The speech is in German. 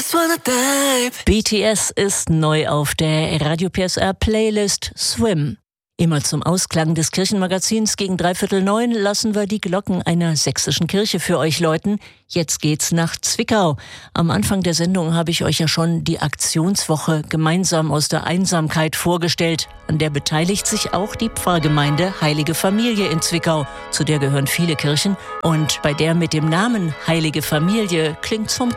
just wanna dive. BTS ist neu auf der Radio PSR Playlist Swim. Immer zum Ausklang des Kirchenmagazins gegen 8:45 lassen wir die Glocken einer sächsischen Kirche für euch läuten. Jetzt geht's nach Zwickau. Am Anfang der Sendung habe ich euch ja schon die Aktionswoche gemeinsam aus der Einsamkeit vorgestellt. An der beteiligt sich auch die Pfarrgemeinde Heilige Familie in Zwickau. Zu der gehören viele Kirchen. Und bei der mit dem Namen Heilige Familie klingt's vom